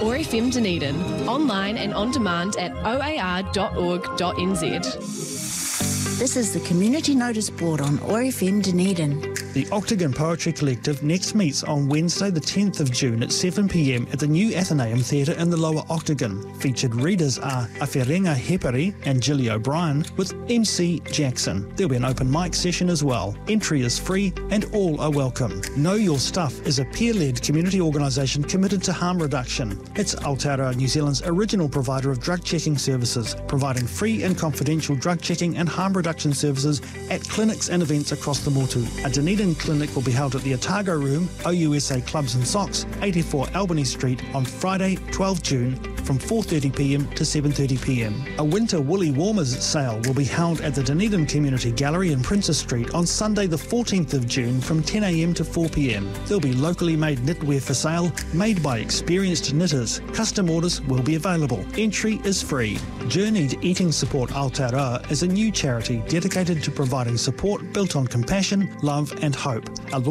OAR FM Dunedin, online and on demand at oar.org.nz. This is the Community Notice Board on OAR FM Dunedin. The Octagon Poetry Collective next meets on Wednesday the 10th of June at 7 p.m. at the new Athenaeum Theatre in the Lower Octagon. Featured readers are Awhirenga Hepari and Gilly O'Brien with MC Jackson. There'll be an open mic session as well. Entry is free and all are welcome. Know Your Stuff is a peer-led community organisation committed to harm reduction. It's Aotearoa New Zealand's original provider of drug checking services, providing free and confidential drug checking and harm reduction services at clinics and events across the motu. A Dunedin clinic will be held at the Otago Room, OUSA Clubs and Socks, 84 Albany Street on Friday, 12 June from 4:30pm to 7:30pm. A winter woolly warmers sale will be held at the Dunedin Community Gallery in Princess Street on Sunday the 14th of June from 10am to 4pm. There'll be locally made knitwear for sale, made by experienced knitters. Custom orders will be available. Entry is free. Journeyed Eating Support Aotearoa is a new charity dedicated to providing support built on compassion, love and hope. A